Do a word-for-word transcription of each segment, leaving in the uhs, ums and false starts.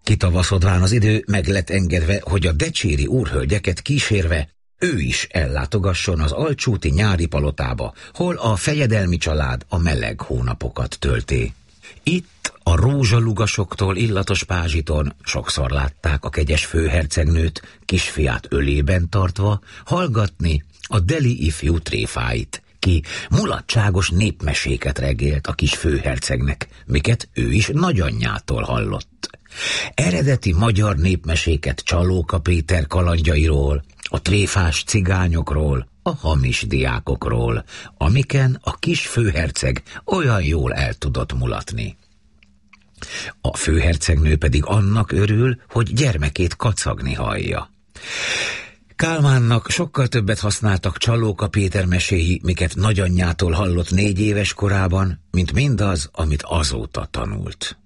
Kitavaszodván az idő meg lett engedve, hogy a decséri úrhölgyeket kísérve ő is ellátogasson az alcsúti nyári palotába, hol a fejedelmi család a meleg hónapokat tölté. Itt a rózsalugasoktól illatos pázsiton sokszor látták a kegyes főhercegnőt, kisfiát ölében tartva, hallgatni a deli ifjú tréfáit, ki mulatságos népmeséket regélt a kis főhercegnek, miket ő is nagyanyjától hallott. Eredeti magyar népmeséket Csalóka Péter kalandjairól, a tréfás cigányokról, a hamis diákokról, amiken a kis főherceg olyan jól el tudott mulatni. A főhercegnő pedig annak örül, hogy gyermekét kacagni hallja. Kálmánnak sokkal többet használtak Csalóka Péter meséi, miket nagyanyjától hallott négy éves korában, mint mindaz, amit azóta tanult.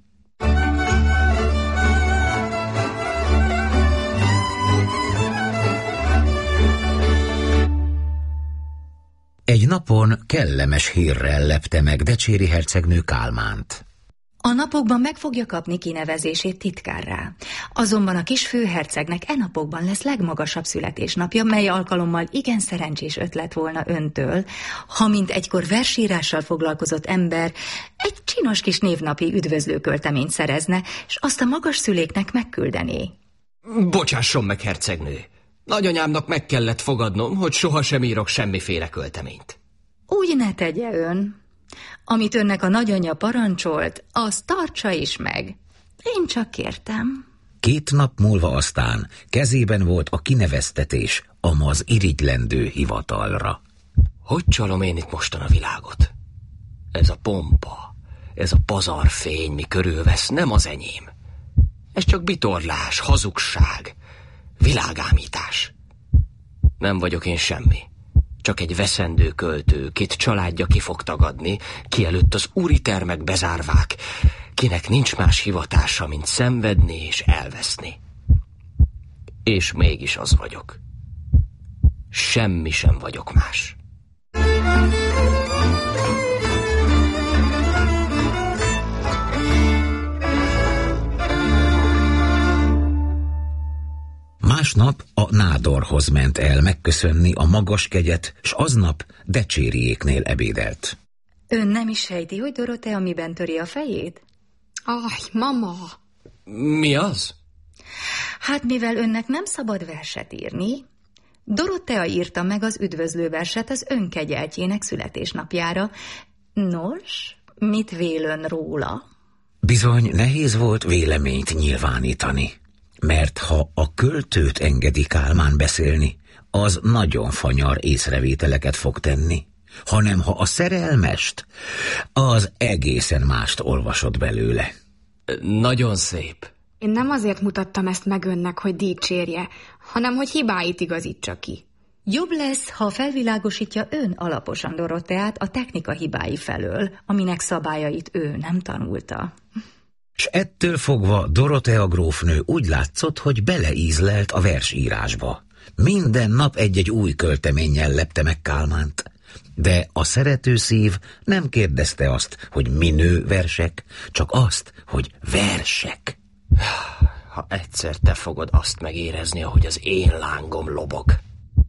Egy napon kellemes hírrel lepte meg decséri hercegnő Kálmánt. A napokban meg fogja kapni kinevezését titkárrá. Azonban a kis főhercegnek e napokban lesz legmagasabb születésnapja, mely alkalommal igen szerencsés ötlet volna öntől, ha mint egykor versírással foglalkozott ember egy csinos kis névnapi üdvözlőkölteményt szerezne, és azt a magas szüléknek megküldené. Bocsásson meg, hercegnő! Nagyanyámnak meg kellett fogadnom, hogy sohasem írok semmiféle költeményt. Úgy ne tegye ön. Amit önnek a nagyanyja parancsolt, azt tartsa is meg. Én csak kértem. Két nap múlva aztán kezében volt a kineveztetés amaz irigylendő hivatalra. Hogy csalom én itt mostan a világot? Ez a pompa, ez a pazarfény, mi körülvesz, nem az enyém. Ez csak bitorlás, hazugság, világámítás. Nem vagyok én semmi. Csak egy veszendő költő, kit családja ki fog tagadni, ki előtt az úri termek bezárvák, kinek nincs más hivatása, mint szenvedni és elveszni. És mégis az vagyok. Semmi sem vagyok más. Másnap a nádorhoz ment el megköszönni a magas kegyet, s aznap decsériéknél ebédelt. Ön nem is sejti, hogy Dorotea miben töri a fejét? Aj, mama! Mi az? Hát mivel önnek nem szabad verset írni, Dorotea írta meg az üdvözlőverset az ön kegyeltjének születésnapjára. Nos, mit vél ön róla? Bizony nehéz volt véleményt nyilvánítani. Mert ha a költőt engedi Kálmán beszélni, az nagyon fanyar észrevételeket fog tenni, hanem ha a szerelmest, az egészen mást olvasott belőle. Nagyon szép. Én nem azért mutattam ezt meg önnek, hogy dicsérje, hanem hogy hibáit igazítsa ki. Jobb lesz, ha felvilágosítja ön alaposan Doroteát a technika hibái felől, aminek szabályait ő nem tanulta. S ettől fogva Dorotea grófnő úgy látszott, hogy beleízlelt a versírásba. Minden nap egy-egy új költeménnyel lepte meg Kálmánt. De a szerető szív nem kérdezte azt, hogy minő versek, csak azt, hogy versek. Ha egyszer te fogod azt megérezni, ahogy az én lángom lobog.